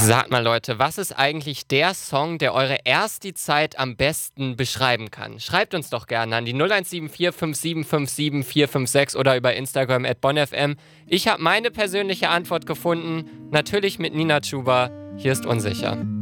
Sagt mal Leute, was ist eigentlich der Song, der eure Ersti-Zeit am besten beschreiben kann? Schreibt uns doch gerne an die 0174 5757 456 oder über Instagram @bonfm. Ich habe meine persönliche Antwort gefunden, natürlich mit Nina Chuba. Hier ist Unsicher.